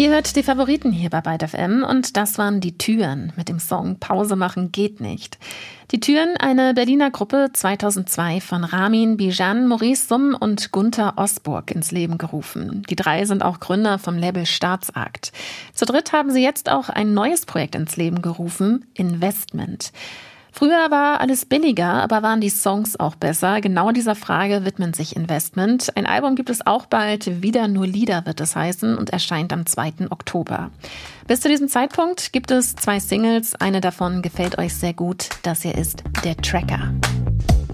Ihr hört die Favoriten hier bei Byte FM und das waren die Türen mit dem Song Pause machen geht nicht. Die Türen, eine Berliner Gruppe 2002 von Ramin Bijan, Maurice Summ und Gunther Osburg ins Leben gerufen. Die drei sind auch Gründer vom Label Staatsakt. Zu dritt haben sie jetzt auch ein neues Projekt ins Leben gerufen, Investment. Früher war alles billiger, aber waren die Songs auch besser? Genau dieser Frage widmet sich Investment. Ein Album gibt es auch bald, Wieder nur Lieder wird es heißen und erscheint am 2. Oktober. Bis zu diesem Zeitpunkt gibt es 2 Singles. Eine davon gefällt euch sehr gut. Das hier ist Der Tracker.